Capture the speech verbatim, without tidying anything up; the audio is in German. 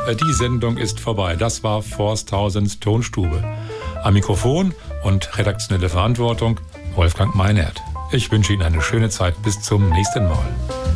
die Sendung ist vorbei. Das war Forsthausens Tonstube. Am Mikrofon und redaktionelle Verantwortung Wolfgang Meinert. Ich wünsche Ihnen eine schöne Zeit. Bis zum nächsten Mal.